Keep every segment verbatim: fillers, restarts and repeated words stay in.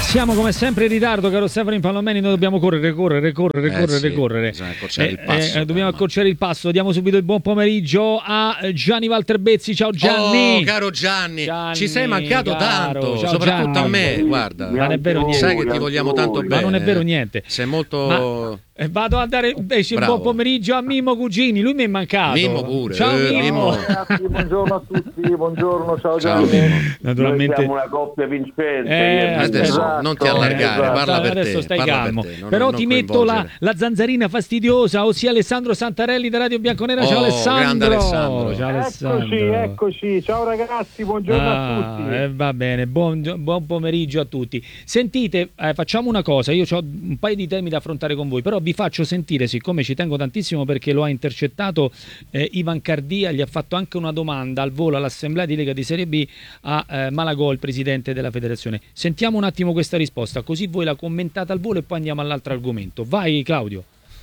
Siamo come sempre in ritardo, caro Stefano Impallomeni, noi dobbiamo correre, correre, correre, Eh, correre, sì, correre. bisogna accorciare Eh, il passo, eh, dobbiamo ma- accorciare il passo. Diamo subito il buon pomeriggio a Gianni Valterbezzi. Ciao Gianni. Oh, caro Gianni, Gianni, ci sei mancato caro. Ciao, Ciao, soprattutto Gianni. a me, guarda. Ma non è vero niente. Sai che ti vogliamo tanto bene. Ma non è vero niente. Sei molto... Ma, eh, vado a dare invece il Bravo. buon pomeriggio a Mimmo Cugini, lui mi è mancato. Mimmo pure. Ciao Eh, Mimmo. Mimmo. Ragazzi, buongiorno a tutti, buongiorno, ciao Ciao, Gianni. Mimmo. Naturalmente- Noi siamo una coppia vincente. Eh, Adesso Esatto, non ti allargare, esatto. parla per Adesso te, stai parla calmo. per te, non- Però non ti metto la, coinvolgere. la zanzarina fastidiosa, ossia Alessandro Santarelli da Radio Bianconera. Ciao Oh, Alessandro. grande Alessandro. Ciao Alessandro. Eccoci, eccoci, ciao ragazzi, buongiorno Ah, a tutti. eh, va bene, buon, buon pomeriggio a tutti. Sentite, eh, facciamo una cosa, io ho un paio di temi da affrontare con voi, però vi faccio sentire, siccome ci tengo tantissimo perché lo ha intercettato eh, Ivan Cardia, gli ha fatto anche una domanda al volo all'Assemblea di Lega di Serie B a eh, Malagò, il presidente della federazione. Sentiamo un attimo questa risposta, così voi la commentate al volo e poi andiamo all'altro argomento. Vai Claudio.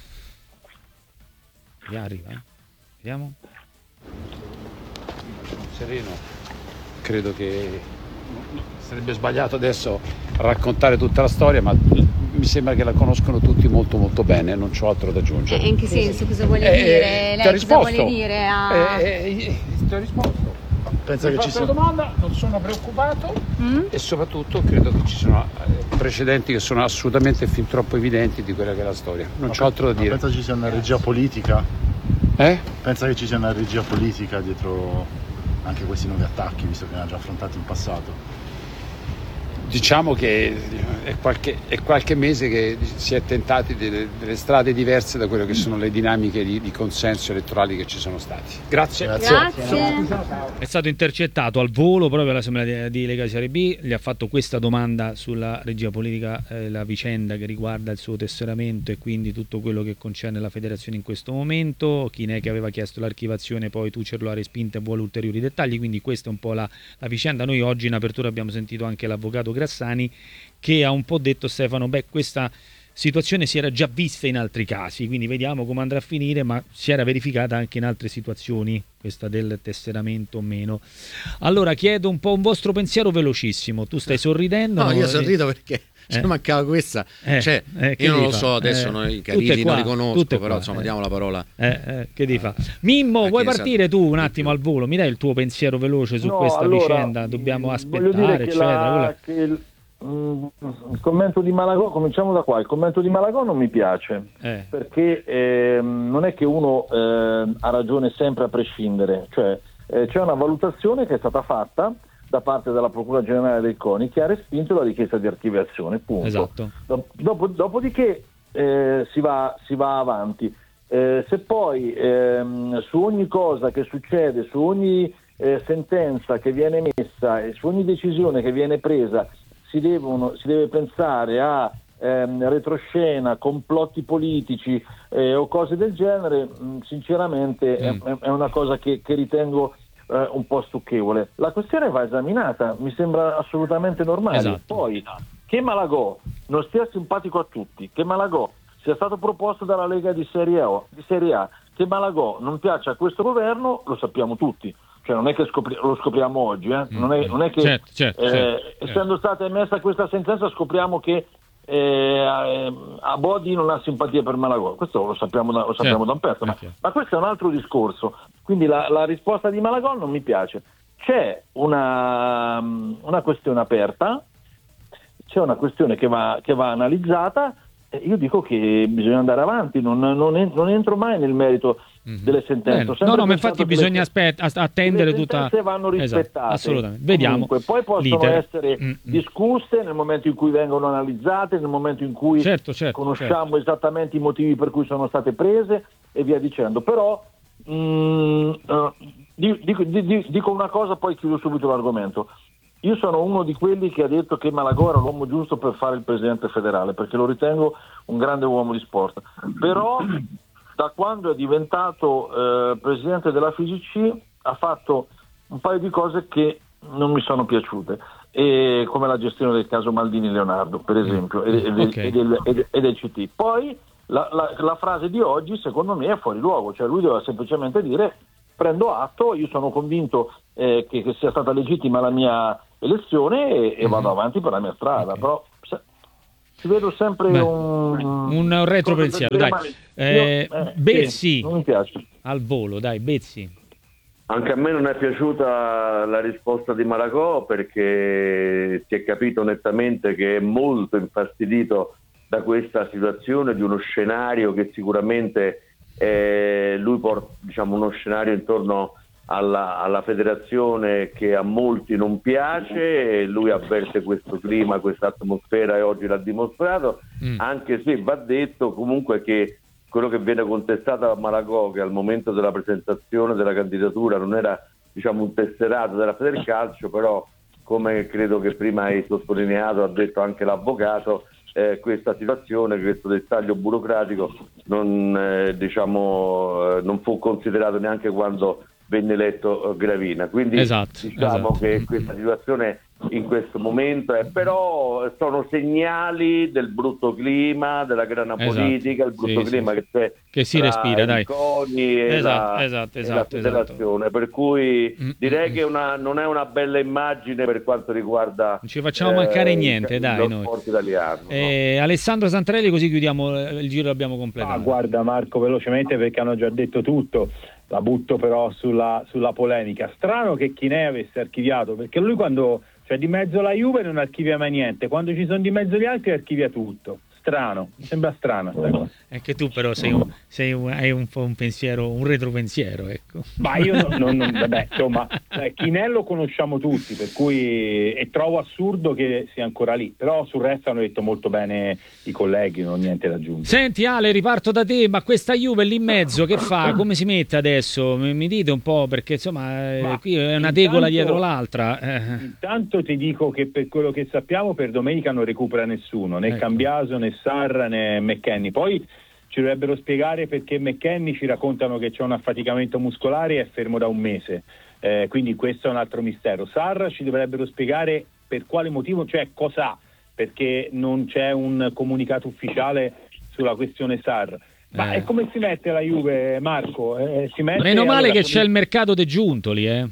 Ya arriva, eh. Vediamo. Sereno, credo che sarebbe sbagliato adesso raccontare tutta la storia, ma mi sembra che la conoscono tutti molto molto bene, non c'ho altro da aggiungere. Eh, in che senso? Cosa vuole Eh, dire? eh, Lei ti ho cosa risposto. vuole dire a... Eh, eh, ti ho risposto. Pensa Mi che hai ci fatto sono- la domanda, non sono preoccupato Mm? e soprattutto credo che ci sono eh, precedenti che sono assolutamente fin troppo evidenti di quella che è la storia. Non c'ho altro da Ma dire. pensa ci sia una regia politica? Eh? Pensa che ci sia una regia politica dietro anche questi nuovi attacchi, visto che ne ha già affrontati in passato? Diciamo che è qualche, è qualche mese che si è tentati delle, delle strade diverse da quelle che sono le dinamiche di, di consenso elettorali che ci sono stati. Grazie. Grazie. È stato intercettato al volo proprio all'Assemblea di, di Lega Serie B, gli ha fatto questa domanda sulla regia politica, eh, la vicenda che riguarda il suo tesseramento e quindi tutto quello che concerne la federazione in questo momento. Chinè che aveva chiesto l'archivazione, poi Tucer lo ha respinta e vuole ulteriori dettagli, quindi questa è un po' la, la vicenda. Noi oggi in apertura abbiamo sentito anche l'avvocato Grassani che ha un po' detto, Stefano, beh, questa situazione si era già vista in altri casi, quindi vediamo come andrà a finire, ma si era verificata anche in altre situazioni, questa del tesseramento o meno. Allora chiedo un po' un vostro pensiero velocissimo. Tu stai sorridendo? No, io no? sorrido perché ci Eh. mancava questa. Eh, Cioè, eh, che io non gli lo fa? so, adesso Eh, noi i tutte carini qua, non li conosco, tutte però qua, insomma eh. diamo la parola. Eh, eh, che ti fa? Mimmo, a vuoi chi ne partire sa tu un di attimo più. al volo? Mi dai il tuo pensiero veloce su No, questa allora, vicenda? Dobbiamo voglio aspettare, dire che eccetera. la- Quella- che il, mm, il commento di Malagò, cominciamo da qua, il commento di Malagò non mi piace, Eh. perché ehm, non è che uno ehm, ha ragione sempre a prescindere, cioè eh, c'è una valutazione che è stata fatta da parte della Procura Generale del CONI che ha respinto la richiesta di archiviazione, punto. Esatto. Dop- dopo- dopodiché eh, si, va, si va avanti. Eh, se poi ehm, su ogni cosa che succede, su ogni eh, sentenza che viene messa e su ogni decisione che viene presa si, devono, si deve pensare a ehm, retroscena, complotti politici eh, o cose del genere, mh, sinceramente è- Mm. è, una cosa che, che ritengo eh, un po' stucchevole. La questione va esaminata, mi sembra assolutamente normale. Esatto. Poi che Malagò non stia simpatico a tutti, che Malagò sia stato proposto dalla Lega di Serie A, di Serie A, che Malagò non piaccia a questo governo, lo sappiamo tutti. Cioè non è che scopri- lo scopriamo oggi, eh? non, è, non è che Certo, certo, eh, certo, essendo stata emessa questa sentenza scopriamo che eh, a Bodi non ha simpatia per Malagò, questo lo sappiamo da, lo sappiamo Certo, da un pezzo, ma, è chiaro. ma questo è un altro discorso. Quindi la, la risposta di Malagò non mi piace. C'è una, una questione aperta, c'è una questione che va, che va analizzata. E io dico che bisogna andare avanti, non, non, en- non entro mai nel merito delle sentenze. Bene. Ho sempre No, no, ma pensato infatti che bisogna le- aspet- as- attendere le tutta... sentenze vanno rispettate. Esatto, assolutamente. Vediamo. Comunque, poi possono l'iter. essere Mm, mm. discusse nel momento in cui vengono analizzate, nel momento in cui Certo, certo, conosciamo esattamente i motivi per cui sono state prese e via dicendo. Però mm, eh, di- dico, di- di- dico una cosa, poi chiudo subito l'argomento. Io sono uno di quelli che ha detto che Malagò era l'uomo giusto per fare il presidente federale, perché lo ritengo un grande uomo di sport. Però da quando è diventato eh, presidente della F I G C ha fatto un paio di cose che non mi sono piaciute, e come la gestione del caso Maldini Leonardo, per esempio, e, e, Ok. e del, e del- e del C T. Poi la, la- la frase di oggi secondo me è fuori luogo, cioè lui doveva semplicemente dire: prendo atto, io sono convinto eh, che, che sia stata legittima la mia, elezione e, e vado Mm-hmm. avanti per la mia strada, Ok. però se, ci vedo sempre Beh, un, un retropensiero, dai. Eh, Io- eh, Bezzi. sì, non mi piace. Al volo, dai, Bezzi. Anche a me non è piaciuta la risposta di Malagò, perché si è capito nettamente che è molto infastidito da questa situazione, di uno scenario che sicuramente eh, lui porta, diciamo, uno scenario intorno alla, alla federazione che a molti non piace, e lui avverte questo clima, questa atmosfera, e oggi l'ha dimostrato, Mm. anche se va detto comunque che quello che viene contestato a Malagò, che al momento della presentazione della candidatura non era, diciamo, un tesserato della Federcalcio, però come credo che prima hai sottolineato, ha detto anche l'avvocato, eh, questa situazione, questo dettaglio burocratico non, eh, diciamo, eh, non fu considerato neanche quando venne eletto eh, Gravina. Quindi Esatto, diciamo esatto. che questa situazione in questo momento è, però sono segnali del brutto clima, della grana Esatto. politica, il brutto Sì, clima sì, che c'è Che si tra respira, i dai. CONI e Esatto, la, esatto, e la esatto, federazione, per cui Mm, direi mm, che una, non è una bella immagine per quanto riguarda Non ci facciamo mancare niente, il- dai, lo noi. sport italiano. no? Eh, Alessandro Santarelli, così chiudiamo eh, il giro, l'abbiamo Ah, completato. guarda Marco, velocemente perché hanno già detto tutto, la butto però sulla, sulla polemica. Strano che Chinè avesse archiviato, perché lui quando c'è di mezzo la Juve non archivia mai niente, quando ci sono di mezzo gli altri archivia tutto. Strano, mi sembra strana sta cosa. Anche tu però sei un, sei un- hai un po' un pensiero, un retropensiero, ecco. Ma io non, non, non- vabbè, insomma, eh, Chinè lo conosciamo tutti, per cui e trovo assurdo che sia ancora lì, però sul resto hanno detto molto bene i colleghi, non ho niente da aggiungere. Senti Ale, riparto da te, ma questa Juve lì in mezzo che fa? Come si mette adesso? Mi, mi dite un po', perché insomma eh, Ma qui è una intanto- tegola dietro l'altra. eh. Intanto ti dico che per quello che sappiamo per domenica non recupera nessuno, né Ecco. Cambiaso né Sarra né McKennie. Poi ci dovrebbero spiegare perché McKennie ci raccontano che c'è un affaticamento muscolare e è fermo da un mese, eh, quindi questo è un altro mistero. Sarra ci dovrebbero spiegare per quale motivo, cioè cosa, perché non c'è un comunicato ufficiale sulla questione Sarra. Ma Eh. e come si mette la Juve, Marco? Eh, si mette, Meno male allora, che c'è il mercato dei Giuntoli, eh.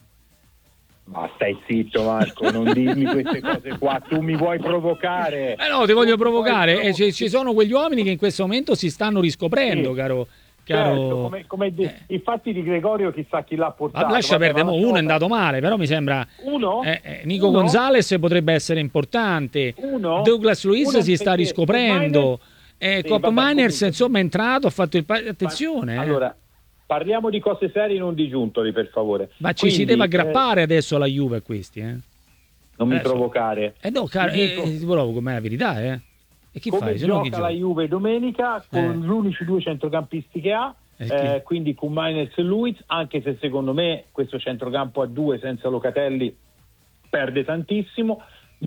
Ma stai zitto Marco, non dirmi queste cose qua, tu mi vuoi provocare. Eh no, ti voglio Tu mi vuoi provocare. Eh, provo- ci, ci sono quegli uomini che in questo momento si stanno riscoprendo, Sì. caro. caro... Certo, come, come de- Eh. infatti di Gregorio chissà chi l'ha portato. Ma lascia Vabbè, perdere, ma mo lascia uno è perdere. andato male, però mi sembra Uno? eh, eh, Nico Uno? Gonzalez potrebbe essere importante. Uno? Douglas Luiz Uno si sta perché riscoprendo. Eh, Sì, Cop vabbè, Miners comunque- insomma è entrato, ha fatto il pa- attenzione. eh. Allora, parliamo di cose serie, non di Giuntoli, per favore. Ma ci si Quindi, deve eh, aggrappare adesso alla Juve a questi, eh. non mi adesso- provocare. Eh no, caro, Ti eh, dico- eh, ti provo come è la verità, eh. E chi Come fai? Se no chi gioca la gioca? Juve domenica con Eh. gli unici due centrocampisti che ha, Eh, chi? eh, quindi con Miners e Luiz, anche se secondo me questo centrocampo a due senza Locatelli perde tantissimo.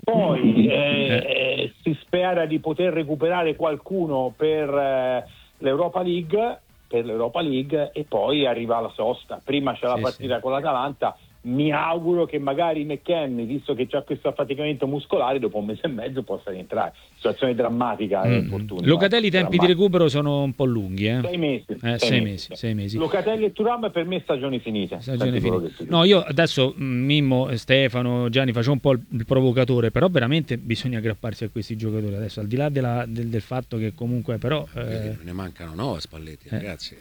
Poi eh, eh, si spera di poter recuperare qualcuno per eh, l'Europa League, per l'Europa League e poi arriva la sosta. Prima c'è la Sì, partita sì. con l'Atalanta. Mi auguro che magari McKennie, visto che c'ha questo affaticamento muscolare, dopo un mese e mezzo possa rientrare. Situazione drammatica e Mm. opportuna. Locatelli i tempi di Drammatica. recupero sono un po' lunghi, eh. Sei mesi. Eh, sei mesi, sei mesi. Locatelli e Thuram per me stagioni finite. Stagione Senti quello finita. che ti dico. No, io adesso mh, Mimmo, Stefano, Gianni faccio un po' il, il provocatore, però veramente bisogna aggrapparsi a questi giocatori adesso, al di là della- del, del fatto che comunque però eh, Ne mancano nove Spalletti, Eh. ragazzi.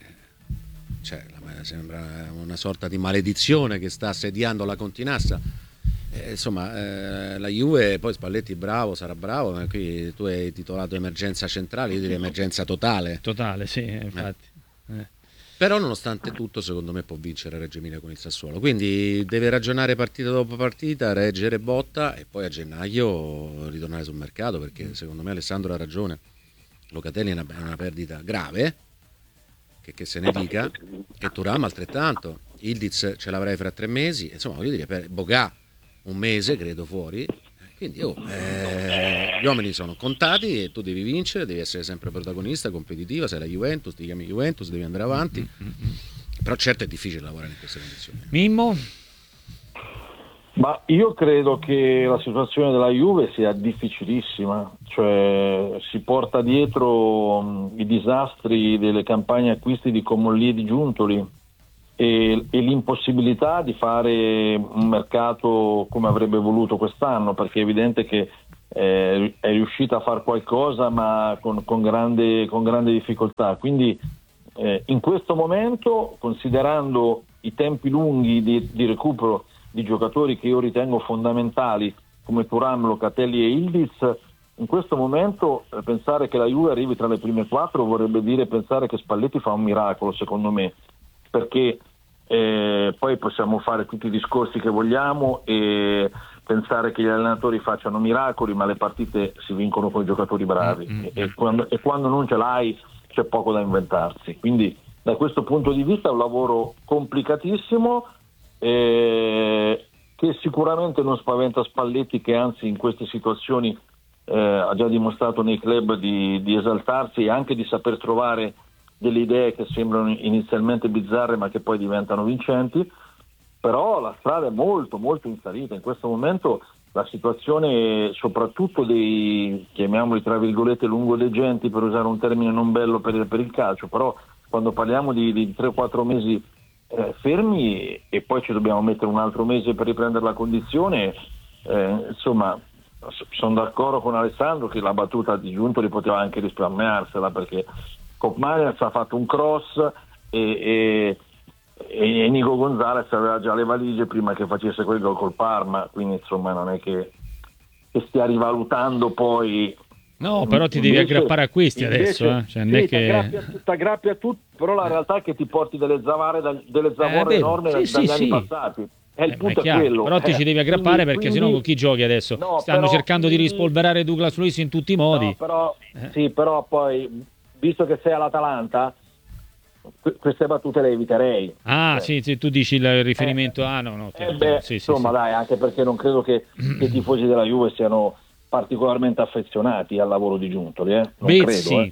Cioè, la- sembra una sorta di maledizione che sta assediando la Continassa. Eh, insomma, eh, la Juve, poi Spalletti bravo, sarà bravo, ma qui tu hai titolato emergenza centrale, io direi emergenza totale. totale, sì, eh, infatti. Eh. Però nonostante tutto secondo me può vincere Reggio Emilia con il Sassuolo, quindi deve ragionare partita dopo partita, reggere botta e poi a gennaio ritornare sul mercato, perché secondo me Alessandro ha ragione, Locatelli è una, è una perdita grave, che, che se ne dica, e Thuram altrettanto, Ildiz ce l'avrai fra tre mesi, insomma voglio dire, per Bogà un mese credo fuori, quindi oh, eh, gli uomini sono contati e tu devi vincere, devi essere sempre protagonista, competitiva, sei la Juventus, ti chiami Juventus, devi andare avanti, però certo è difficile lavorare in queste condizioni. Mimmo? Ma io credo che la situazione della Juve sia difficilissima, cioè si porta dietro mh, i disastri delle campagne acquisti di Comolli e di Giuntoli, e, e l'impossibilità di fare un mercato come avrebbe voluto quest'anno, perché è evidente che eh, è riuscita a fare qualcosa ma con, con, grande, con grande difficoltà. Quindi eh, in questo momento, considerando i tempi lunghi di, di recupero di giocatori che io ritengo fondamentali come Thuram, Locatelli e Ildiz, in questo momento eh, pensare che la Juve arrivi tra le prime quattro vorrebbe dire pensare che Spalletti fa un miracolo, secondo me, perché eh, poi possiamo fare tutti i discorsi che vogliamo e pensare che gli allenatori facciano miracoli, ma le partite si vincono con i giocatori bravi mm-hmm. e, e, quando, e quando non ce l'hai c'è poco da inventarsi. Quindi da questo punto di vista è un lavoro complicatissimo eh, che sicuramente non spaventa Spalletti, che anzi in queste situazioni eh, ha già dimostrato nei club di, di esaltarsi e anche di saper trovare delle idee che sembrano inizialmente bizzarre ma che poi diventano vincenti. Però la strada è molto molto in salita. In questo momento la situazione, soprattutto dei, chiamiamoli tra virgolette, lungolegenti, per usare un termine non bello per, per il calcio, però quando parliamo di, di tre quattro mesi eh, fermi e poi ci dobbiamo mettere un altro mese per riprendere la condizione, eh, insomma sono d'accordo con Alessandro che la battuta di Giuntoli poteva anche risparmiarsela, perché Koopmeiners ha fatto un cross e, e, e Nico Gonzalez aveva già le valigie prima che facesse quel gol col Parma, quindi insomma non è che, che stia rivalutando poi. No, però ti devi invece, aggrappare a questi invece, adesso, eh? Cioè, non sì, è che... ti aggrappi a tutti, però la realtà è che ti porti delle zavare, delle zavorre eh, enormi sì, dagli sì, anni sì. passati. È il Eh, punto è è quello. Però ti eh, ci devi aggrappare, quindi, perché quindi, sennò con chi giochi adesso? no, Stanno però, cercando quindi, di rispolverare Douglas Luiz in tutti i modi. No, però, eh. sì, però poi, visto che sei all'Atalanta, queste battute le eviterei. Ah, eh. sì, sì, tu dici il riferimento. Eh, ah, no, no. Eh beh, sì, insomma, sì, dai, anche perché non credo che, che i tifosi della Juve siano particolarmente affezionati al lavoro di Giuntoli, eh? Non Bezzi. credo. Eh.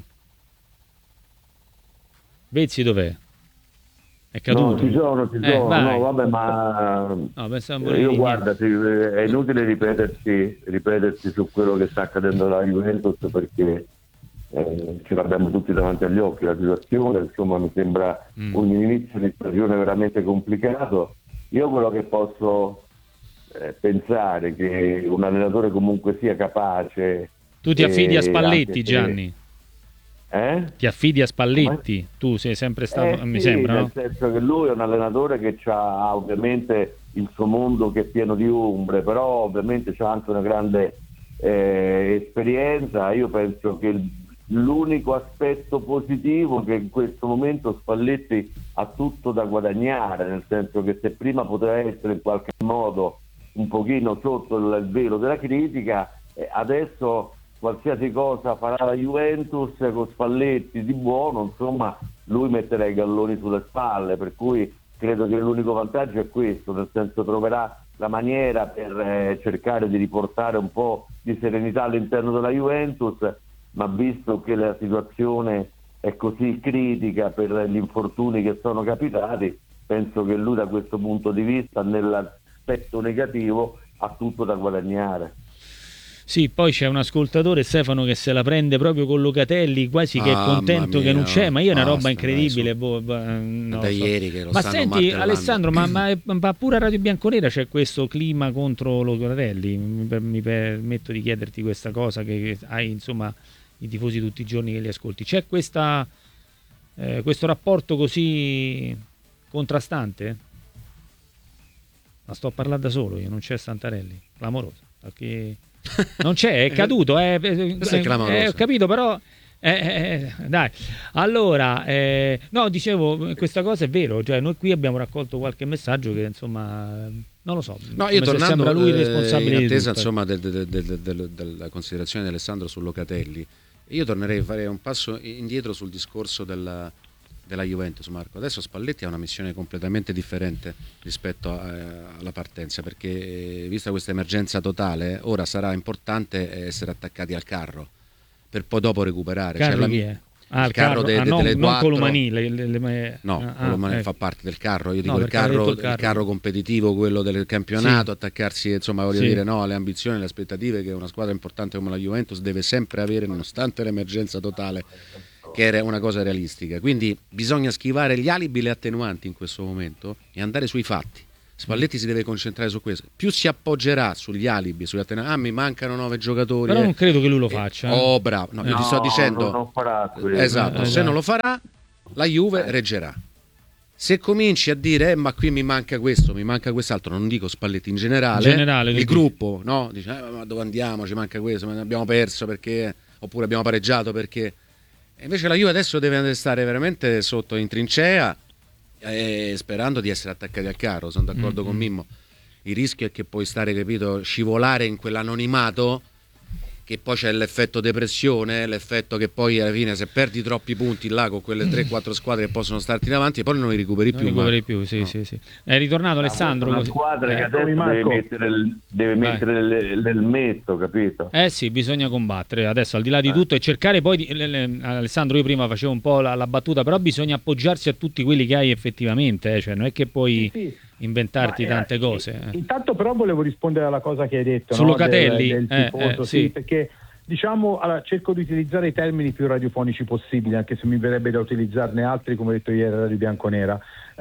Bezzi dov'è? È caduto? No, ci sono, ci Eh, sono, vai. no, vabbè, ma No, pensavo io di- guarda, sì, è inutile ripetersi, ripetersi su quello che sta accadendo alla Juventus, perché eh, ce l'abbiamo tutti davanti agli occhi la situazione, insomma mi sembra Mm. un inizio di stagione veramente complicato. Io quello che posso eh, pensare che un allenatore comunque sia capace. Tu ti affidi a eh, Spalletti, anche se- Gianni? Eh? Ti affidi a Spalletti? Tu sei sempre stato, Eh, mi sì, sembra, nel no? senso che lui è un allenatore che ha ovviamente il suo mondo che è pieno di ombre, però ovviamente c'ha anche una grande eh, esperienza. Io penso che il- l'unico aspetto positivo che in questo momento Spalletti ha tutto da guadagnare, nel senso che se prima poteva essere in qualche modo un pochino sotto il, il velo della critica, eh, adesso qualsiasi cosa farà la Juventus con Spalletti di buono, insomma lui metterà i galloni sulle spalle, per cui credo che l'unico vantaggio è questo, nel senso troverà la maniera per eh, cercare di riportare un po' di serenità all'interno della Juventus, ma visto che la situazione è così critica per gli infortuni che sono capitati, penso che lui da questo punto di vista, nell'aspetto negativo, ha tutto da guadagnare. Sì, poi c'è un ascoltatore, Stefano, che se la prende proprio con Locatelli, quasi che è Mamma contento che non mia, c'è, ma io è una basta, roba incredibile. dai, boh, boh, non da lo so. ieri che lo Ma stanno senti, martellando. Alessandro, ma, ma, ma pure a Radio Bianconera c'è questo clima contro Locatelli? Mi, per- mi permetto di chiederti questa cosa, che, che hai insomma i tifosi tutti i giorni che li ascolti. C'è questa, eh, questo rapporto così contrastante? Ma sto a parlare da solo io, non c'è Santarelli, clamoroso. Perché non c'è, è caduto, eh, eh, Questo è eh, clamoroso. eh, ho capito, però eh, eh, dai, allora eh, no, dicevo, questa cosa è vero, cioè noi qui abbiamo raccolto qualche messaggio che insomma non lo so, No, io come se tornando sembra lui il eh, responsabile in di attesa tutto. insomma del- del- del- del- della considerazione di Alessandro su Locatelli, io tornerei a fare un passo indietro sul discorso della, della Juventus, Marco. Adesso Spalletti ha una missione completamente differente rispetto a- alla partenza, perché eh, vista questa emergenza totale, ora sarà importante essere attaccati al carro per poi dopo recuperare. Carlo la- chi è? Ah, il il carro carro, de- ah, de- non, delle non quattro. Colomani, le- le- le- No, ah, Colomani ah, fa ecco. parte del carro, io dico No, il, perché ha detto carro, il carro. il carro competitivo, quello del campionato, Sì. attaccarsi, insomma, voglio Sì. dire, no, alle ambizioni, alle aspettative che una squadra importante come la Juventus deve sempre avere, nonostante l'emergenza totale che era una cosa realistica. Quindi bisogna schivare gli alibi e le attenuanti in questo momento e andare sui fatti. Spalletti si deve concentrare su questo. Più si appoggerà sugli alibi, sugli attenuanti, ah mi mancano nove giocatori. Però eh. non credo che lui lo faccia. Eh, oh bravo, no, io no, ti sto dicendo. Non, non farà quello. Esatto, Eh, se esatto. non lo farà, la Juve reggerà. Se cominci a dire, eh, ma qui mi manca questo, mi manca quest'altro, non dico Spalletti in generale, In generale, il che gruppo, no? Dice, eh, ma dove andiamo? Ci manca questo, ma abbiamo perso perché, oppure abbiamo pareggiato perché. E invece la Juve adesso deve stare veramente sotto in trincea, eh, sperando di essere attaccati al carro. Sono d'accordo Mm-hmm. con Mimmo. Il rischio è che puoi stare, capito, scivolare in quell'anonimato, che poi c'è l'effetto depressione, l'effetto che poi alla fine se perdi troppi punti là con quelle tre quattro squadre che possono starti davanti e poi non li recuperi Non più. recuperi ma... più, sì, no. sì, sì. È ritornato Alessandro. Una così. squadra che Eh, adesso deve Marco. mettere, il, deve Vai. mettere l- l'elmetto, capito? Eh sì, bisogna combattere adesso al di là di tutto e cercare poi di, le, le, Alessandro, io prima facevo un po' la, la battuta, però bisogna appoggiarsi a tutti quelli che hai effettivamente, eh, cioè non è che puoi Sì, sì. inventarti Ma, eh, tante cose. eh. Intanto però volevo rispondere alla cosa che hai detto, Su no? Locatelli? del, del Eh, tifoso, eh, sì, sì. perché diciamo, allora, cerco di utilizzare i termini più radiofonici possibili, anche se mi verrebbe da utilizzarne altri, come detto ieri a Radio Bianconera.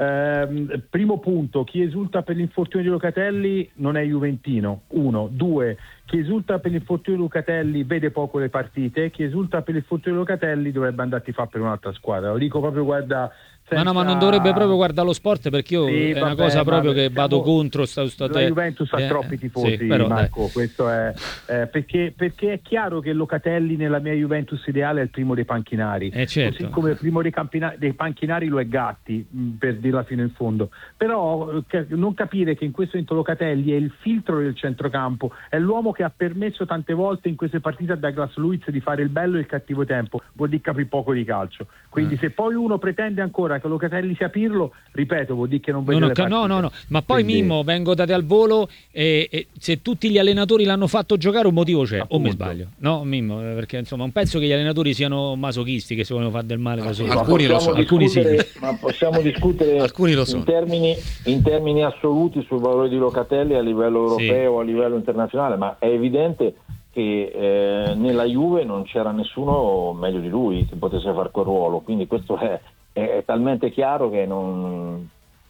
Ehm, primo punto, chi esulta per l'infortunio di Locatelli non è juventino, uno. Due, chi esulta per l'infortunio di Locatelli vede poco le partite, chi esulta per l'infortunio di Locatelli dovrebbe andarti a fare per un'altra squadra. Lo dico proprio, guarda... Ma no, ma non senza- dovrebbe proprio guardare lo sport, perché io Sì, è una vabbè, cosa proprio ma che vado siamo- contro sta, sta La Juventus ha eh, troppi tifosi, sì, però, Marco, dai. questo è eh, perché, perché è chiaro che Locatelli nella mia Juventus ideale è il primo dei panchinari, Eh, certo. così come il primo dei, campina- dei panchinari lo è Gatti, mh, per dirla fino in fondo. Però eh, che- non capire che in questo momento Locatelli è il filtro del centrocampo, è l'uomo che ha permesso tante volte in queste partite a Douglas Luiz di fare il bello e il cattivo tempo, vuol dire capire poco di calcio. Quindi Eh. se poi uno pretende ancora che Locatelli sia Pirlo, ripeto, vuol dire che non vede Non ho le ca- no, partite. no, no, ma poi Quindi- Mimmo, vengo date al volo e, e se tutti gli allenatori l'hanno fatto giocare un motivo c'è, o Appunto. mi sbaglio? No, Mimmo, eh, perché insomma non penso che gli allenatori siano masochisti che si vogliono fare del male da soli. Ma Alcuni lo possiamo sono, alcuni sì. discutere- Ma possiamo discutere Alcuni lo sono. in, termini, in termini assoluti sul valore di Locatelli a livello europeo, a livello internazionale, ma è evidente che eh, nella Juve non c'era nessuno meglio di lui che potesse fare quel ruolo, quindi questo è, è, è talmente chiaro che non...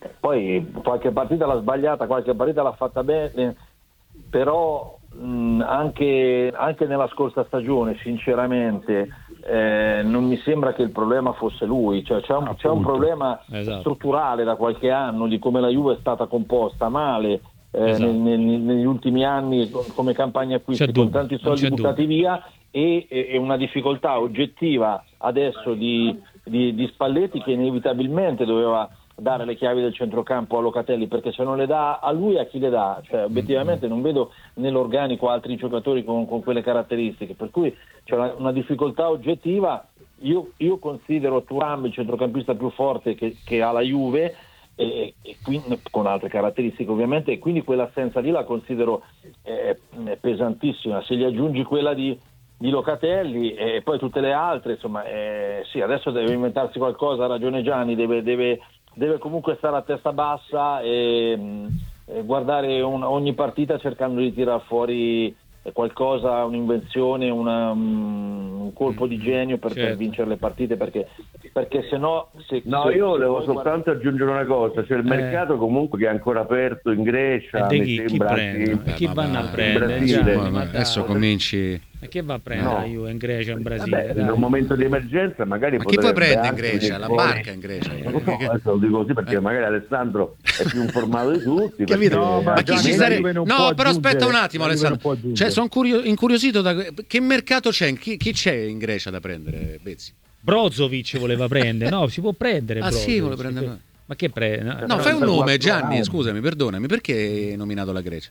Poi qualche partita l'ha sbagliata, qualche partita l'ha fatta bene, però mh, anche, anche nella scorsa stagione sinceramente eh, non mi sembra che il problema fosse lui, cioè c'è un, c'è un problema Esatto. strutturale da qualche anno di come la Juve è stata composta male eh, Esatto. nel- nel- negli ultimi anni con- come campagna acquisti C'è con dubbio, tanti non soldi c'è buttati via e, e- e una difficoltà oggettiva adesso di, di, di Spalletti che inevitabilmente doveva dare le chiavi del centrocampo a Locatelli, perché se non le dà a lui a chi le dà? Cioè obiettivamente non vedo nell'organico altri giocatori con, con quelle caratteristiche, per cui c'è una, una difficoltà oggettiva. Io, io considero Thuram il centrocampista più forte che, che ha la Juve e, e quindi, con altre caratteristiche ovviamente, e quindi quell'assenza lì la considero eh, pesantissima. Se gli aggiungi quella di, di Locatelli e poi tutte le altre, insomma, eh, sì, adesso deve inventarsi qualcosa, ha ragione Gianni, deve, deve, deve comunque stare a testa bassa e, mh, e guardare un, ogni partita cercando di tirar fuori qualcosa, un'invenzione, una, um, un colpo di genio per, Certo. per vincere le partite, perché, perché se no... Se, No, se- io se volevo poi soltanto guarda- aggiungere una cosa, cioè il Eh. mercato comunque che è ancora aperto in Grecia, E di mi chi, chi sembra prende? che- E chi ma vanno va, a in prendere? Brasile. Gianni, ma Adesso dai. cominci. E che va a prendere No. la Juve in Grecia, in Brasile? Vabbè, dai. in un momento di emergenza magari Ma chi poi potrebbe prende in anche Grecia? venire La fuori- barca in Grecia? Non lo so, Che- adesso lo dico così perché Eh. magari Alessandro è più informato di tutti. Capito? perché No, ma ma chi Gianni, ci la sarebbe? Juve non No, può però aspetta un aggiungere, attimo, la Juve non può Alessandro. aggiungere. Cioè, sono curio- incuriosito da che mercato c'è? Chi, chi c'è in Grecia da prendere, Bezzi? Brozovic voleva prendere, no, si può prendere. Ah, sì, Brozovic. vuole prendere- Ma che prende? No, No, no, fai un quattro nome, Gianni, anni. scusami, perdonami, perché hai nominato la Grecia?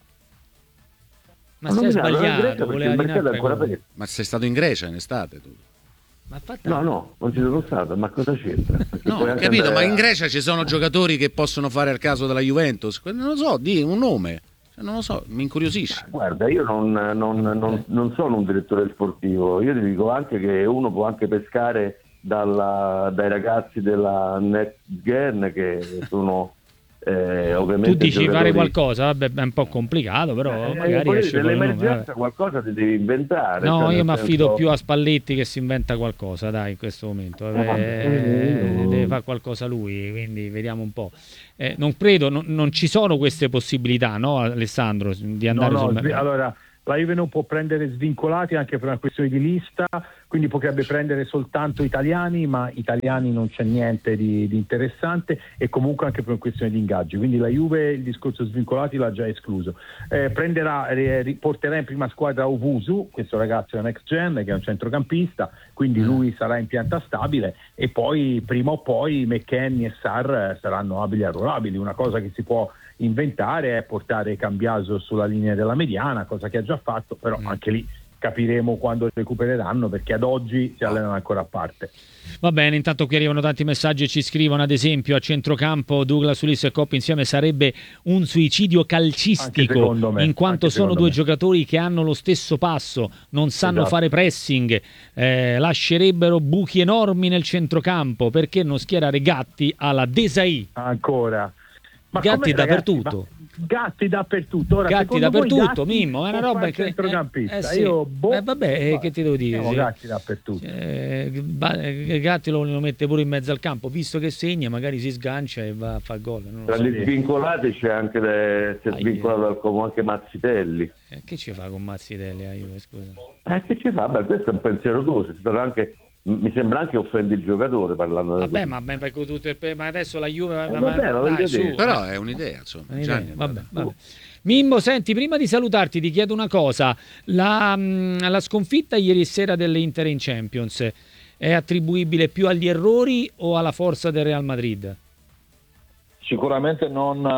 ma Ma sei non mi dà la sbagliato, Grecia perché voleva il di mercato è un'altra ancora cosa. aperto. Ma sei stato in Grecia in estate tu? Ma fatta- No, no, non ci sono stato, ma cosa c'entra? Perché No, puoi ho anche capito, andare ma in a- Grecia ci sono giocatori che possono fare al caso della Juventus? Non lo so, di un nome. Cioè, non lo so, mi incuriosisce. Guarda, io non, non- non- non sono un direttore sportivo, io ti dico anche che uno può anche pescare dalla- dai ragazzi della Next Gen che sono Eh, ovviamente tu dici giocatori... fare qualcosa, vabbè, è un po' complicato, però eh, magari poi esce con il nome, dell'emergenza vabbè. qualcosa ti devi inventare. No, cioè, io nel mi affido senso... più a Spalletti che si inventa qualcosa, dai, in questo momento. Eh, Eh, deve fare qualcosa lui, quindi vediamo un po'. Eh, non credo, non, non ci sono queste possibilità, no, Alessandro, di andare no, no, sul mercato. allora la Juve non può prendere svincolati anche per una questione di lista, quindi potrebbe prendere soltanto italiani, ma italiani non c'è niente di, di interessante, e comunque anche per una questione di ingaggi, quindi la Juve il discorso svincolati l'ha già escluso. Eh, prenderà, eh, porterà in prima squadra Owusu, questo ragazzo è un ex gen che è un centrocampista, quindi lui sarà in pianta stabile, e poi prima o poi McKennie e Sarr saranno abili e arruolabili. Una cosa che si può inventare è portare Cambiaso sulla linea della mediana, cosa che ha già fatto, però mm. anche lì capiremo quando recupereranno, perché ad oggi si allenano ancora a parte. Va bene, intanto qui arrivano tanti messaggi e ci scrivono, ad esempio, a centrocampo Douglas Luiz e Coppa insieme sarebbe un suicidio calcistico, me, in quanto sono due me. giocatori che hanno lo stesso passo, non sanno esatto. fare pressing, eh, lascerebbero buchi enormi nel centrocampo. Perché non schierare Gatti alla Desai? Ancora ma Gatti dappertutto. Ragazzi, Gatti dappertto. Ora, Gatti dappertutto, Gatti Mimmo, è una roba che centrocampista. Eh, eh, sì. Io boh, eh, vabbè, eh, che ti devo dire? Sì. Gatti dappertutto. Eh, Gatti lo, lo mette pure in mezzo al campo, visto che segna, magari si sgancia e va a fare gol. Tra so. gli svincolati c'è anche le, c'è svincolato al Como anche Mazzitelli. Eh, che ci fa con Mazzitelli? Ah, io, scusa. Eh, che ci fa? Beh, questo è un pensiero tuo, si sta anche. Mi sembra anche offendi il giocatore parlando vabbè, di ma, ma, ma adesso la Juve eh, ma, vabbè, dai, su. Però è un'idea, insomma. Un'idea. Vabbè, vabbè. Mimmo, senti, prima di salutarti ti chiedo una cosa. La, la sconfitta ieri sera dell'Inter in Champions è attribuibile più agli errori o alla forza del Real Madrid? Sicuramente non eh,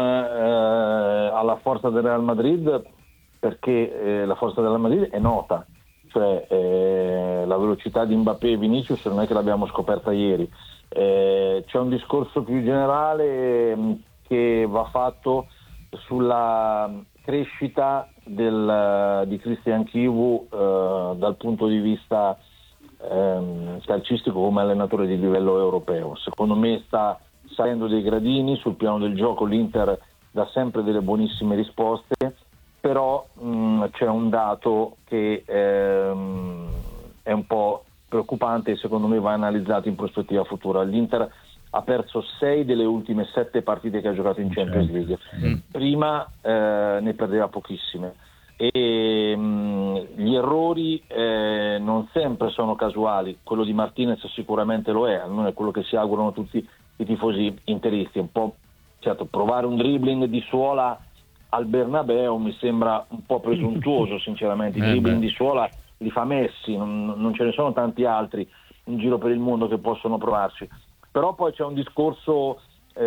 alla forza del Real Madrid, perché eh, la forza del Real Madrid è nota. Cioè eh, la velocità di Mbappé e Vinicius non è che l'abbiamo scoperta ieri, eh, c'è un discorso più generale mh, che va fatto sulla crescita del, di Christian Chivu eh, dal punto di vista ehm, calcistico come allenatore di livello europeo. Secondo me sta salendo dei gradini, sul piano del gioco l'Inter dà sempre delle buonissime risposte, però mh, c'è un dato che ehm, è un po' preoccupante e secondo me va analizzato in prospettiva futura. L'Inter ha perso sei delle ultime sette partite che ha giocato in Champions League, mm. prima eh, ne perdeva pochissime, e mh, gli errori eh, non sempre sono casuali. Quello di Martinez sicuramente lo è, non è quello che si augurano tutti i tifosi interisti. Un po', certo, provare un dribbling di suola al Bernabeu mi sembra un po' presuntuoso, sinceramente. I eh dribbling di suola li fa Messi, non, non ce ne sono tanti altri in giro per il mondo che possono provarci. Però poi c'è un discorso,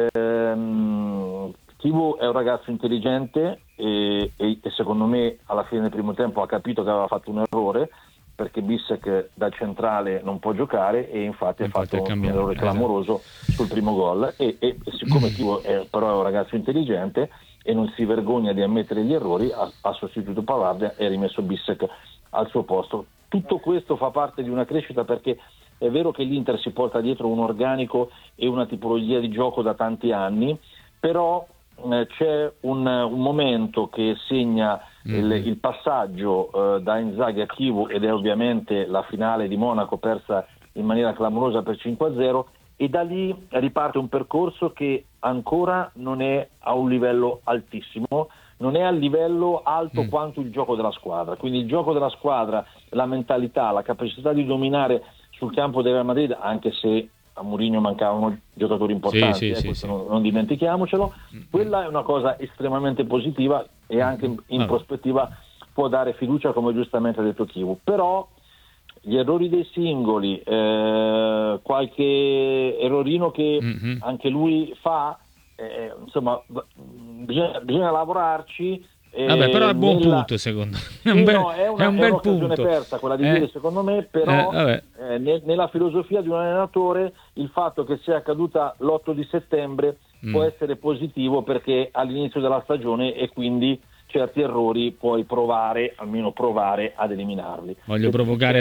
ehm, Chivu è un ragazzo intelligente e, e, e secondo me alla fine del primo tempo ha capito che aveva fatto un errore, perché Bissek da centrale non può giocare e infatti, infatti ha fatto un errore clamoroso esatto. sul primo gol e, e, e siccome Chivu è, però è un ragazzo intelligente e non si vergogna di ammettere gli errori, ha, ha sostituito Pavard e ha rimesso Bissek al suo posto. Tutto questo fa parte di una crescita, perché è vero che l'Inter si porta dietro un organico e una tipologia di gioco da tanti anni, però eh, c'è un, un momento che segna mm-hmm. il, il passaggio eh, da Inzaghi a Chivu, ed è ovviamente la finale di Monaco persa in maniera clamorosa per cinque a zero, e da lì riparte un percorso che ancora non è a un livello altissimo, non è a livello alto mm. quanto il gioco della squadra. Quindi il gioco della squadra, la mentalità, la capacità di dominare sul campo del Real Madrid, anche se a Mourinho mancavano giocatori importanti, sì, eh, sì, questo sì, non, non dimentichiamocelo, mm. quella è una cosa estremamente positiva e anche in, in prospettiva può dare fiducia, come giustamente ha detto Chivu. Però gli errori dei singoli, eh, qualche errorino che mm-hmm. anche lui fa, eh, insomma bisogna, bisogna lavorarci. Eh, Vabbè, però è un buon nella... punto, secondo me. È un bel, no, è una, è un è bel un'occasione punto persa quella di eh, ieri, secondo me, però eh, eh, ne, nella filosofia di un allenatore il fatto che sia accaduta l'otto di settembre mm. può essere positivo, perché all'inizio della stagione e quindi certi errori puoi provare, almeno provare ad eliminarli. Voglio e provocare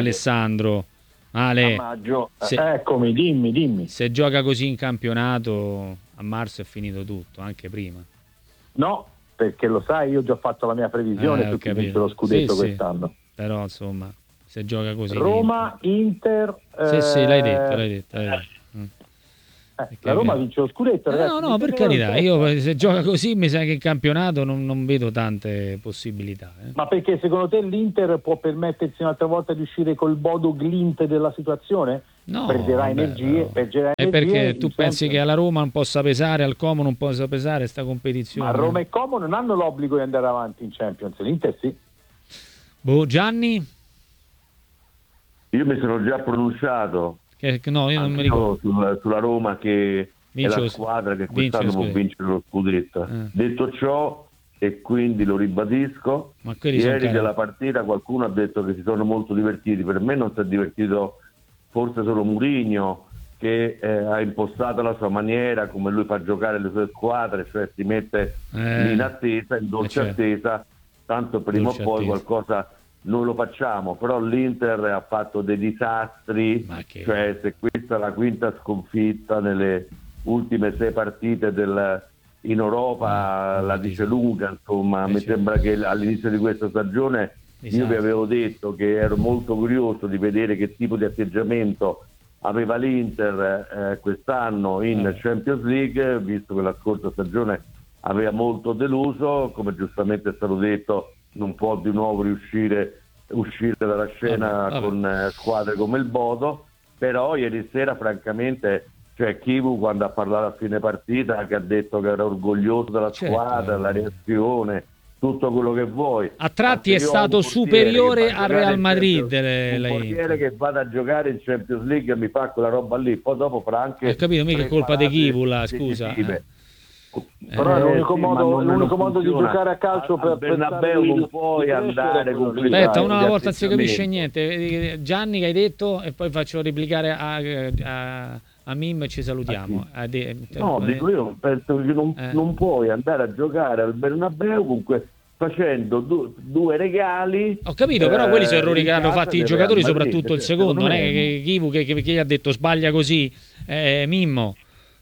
Ale. A maggio, se, eccomi, dimmi, dimmi. Se gioca così in campionato, a marzo è finito tutto, anche prima. No, perché lo sai, io ho già fatto la mia previsione Eh, ho su chi vince capito. lo scudetto Sì, sì. quest'anno. Però insomma, se gioca così. Roma, Inter... Sì, eh, sì, l'hai detto, l'hai detto. L'hai detto. Mm. eh, la Roma vince lo scudetto, Eh, ragazzi. no, no, per Ditemi carità, in testa. io se gioca così mi sa che in campionato non, non vedo tante possibilità. Eh. Ma perché secondo te l'Inter può permettersi un'altra volta di uscire col Bodo Glint della situazione? No, perderà vabbè, energie, però. perderà È energie perché in tu pensi Champions. che alla Roma non possa pesare, al Como non possa pesare sta competizione? Ma Roma e Como non hanno l'obbligo di andare avanti in Champions, l'Inter sì. Boh, Gianni? Io mi sono già pronunciato Che, che no, io non mi anch'io ricordo. sulla, sulla Roma che Vince è lo- la squadra che vince quest'anno lo può scudetto. vincere lo scudetto. Eh. Detto ciò, e quindi lo ribadisco, Ma quelli sono ieri cari. della partita qualcuno ha detto che si sono molto divertiti. Per me non si è divertito forse solo Mourinho, che eh, ha impostato la sua maniera, come lui fa giocare le sue squadre, cioè si mette Eh. lì in attesa, in dolce Eh, certo. attesa, tanto prima Dolce o poi attesa. qualcosa noi lo facciamo. Però l'Inter ha fatto dei disastri, Ma che- cioè se questa è la quinta sconfitta nelle ultime sei partite del, in Europa, Ah, la sì. dice lunga, insomma. Eh, Mi certo. sembra che all'inizio di questa stagione io Esatto. vi avevo detto che ero molto curioso di vedere che tipo di atteggiamento aveva l'Inter eh, quest'anno in Eh. Champions League, visto che la scorsa stagione aveva molto deluso, come giustamente è stato detto non può di nuovo riuscire uscire dalla scena Vabbè, vabbè. con eh, squadre come il Bodo, però ieri sera francamente, cioè Kivu quando ha parlato a fine partita, che ha detto che era orgoglioso della Certo. squadra, la reazione, tutto quello che vuoi. A tratti Ma è se io ho stato un portiere superiore che va a al giocare Real in Madrid, Champions- le- un la portiere Inter. che vada a giocare in Champions League e mi fa quella roba lì, poi dopo fra anche Ho capito, mica è tre colpa di parate Kivu, la scusa, decisive. eh. Però è l'unico sì, modo- ma non- l'unico non modo di funziona. giocare a calcio Al per Bernabeu pensare di- non di puoi crescere, andare quello con lì. questi Aspetta, Dai, una di volta non si capisce atteggiamento. niente. Eh, Gianni che hai detto e poi faccio replicare a, a, a Mim e ci salutiamo. A de- No, eh, dico io penso che non, Eh. non puoi andare a giocare al Bernabeu comunque facendo du- due regali. Ho capito, però quelli sono errori eh, che in hanno casa fatti i del giocatori, Real Madrid. soprattutto il Cioè, secondo. Non è secondo me- che Kivu che, che, che gli ha detto sbaglia così, eh, Mimmo.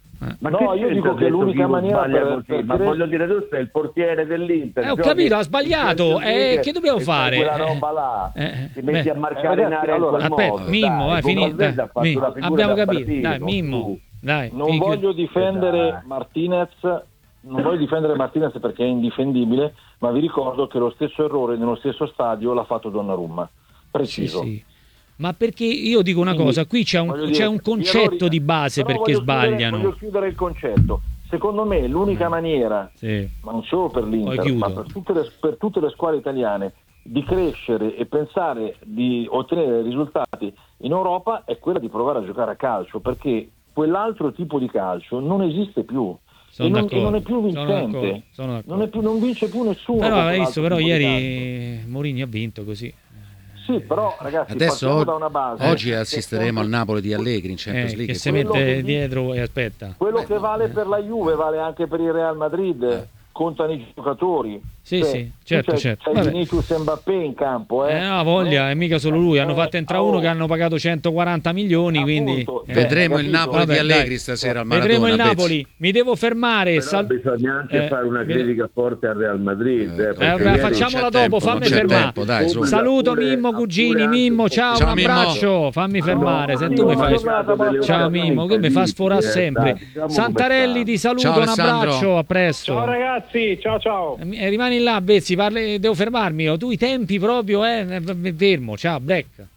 Ma No, che io c'entra dico ha che detto l'unica Kivu maniera sbaglia per- così? per Ma cre- voglio dire, tu sei il portiere dell'Inter. Eh, ho giochi capito, ha in sbagliato. Champions Eh, League che dobbiamo e fai fare? quella Eh, roba là, eh, ti metti beh. a marcare Eh, in ragazzi, aria allora, in quel Aspetta, modo. Mimmo, dai, vai, con finì. Valverde ha fatto Dai, una figura abbiamo da capito. partito, Dai, Mimmo. su. Dai, Non finì- voglio difendere Dai. Martinez, non voglio difendere Martinez perché è indifendibile, ma vi ricordo che lo stesso errore nello stesso stadio l'ha fatto Donnarumma. Sì, Preciso. sì. Ma perché io dico una Quindi, cosa, qui c'è un, voglio c'è dire, un gli concetto errori- di base però perché voglio chiudere- sbagliano. voglio chiudere il concetto. Secondo me l'unica maniera, Sì. ma non solo per Poi l'Inter, chiudo. ma per tutte, le, per tutte le squadre italiane, di crescere e pensare di ottenere risultati in Europa è quella di provare a giocare a calcio, perché quell'altro tipo di calcio non esiste più. Sono e, non, e d'accordo, non è più sono d'accordo, vincente, sono d'accordo. non, è più, non vince più nessuno. Però con hai visto, quell'altro però tipo di ieri Mourinho ha vinto così. calcio. Sì, però ragazzi, Adesso partiamo o- da una base. oggi che assisteremo sempre- al Napoli di Allegri in Champions Eh, League. che si quello mette che- dietro e aspetta. Quello Beh, che no, vale eh. per la Juve vale anche per il Real Madrid, Eh. contano i giocatori. Sì, Cioè, sì, certo, c'è, certo. c'è Vabbè. Vinicius e Mbappé in campo. Eh, Eh, no, voglia, è mica solo lui, hanno Eh, fatto entrare oh. uno che hanno pagato centoquaranta milioni, quindi Appunto, eh, cioè, Vedremo il capito? Napoli Vabbè, di Allegri dai. stasera al Maradona. vedremo il Bezzi. Napoli. Mi devo fermare. Però sal- bisogna anche eh, fare una vede- critica forte al Real Madrid. Eh, Eh, Eh, perché vabbè, ieri- facciamola non c'è dopo, tempo, fammi non c'è fermare. tempo, dai, su. Saluto Pure- Mimmo, pure cugini, anche- Mimmo, ciao, Ciao, un Mimmo. abbraccio, fammi fermare. no, Se no, tu mi no, fai... no, no, no, no, Ciao no, Mimmo, che mi fa sforare Eh, sempre. dai, diciamo Santarelli come ti sta. saluto, Ciao, un Alessandro. abbraccio, a presto. Ciao ragazzi, ciao ciao. Eh, Rimani là, Bezzi, parli- devo fermarmi. Ho tu i tempi proprio, eh, fermo. Ciao, Black.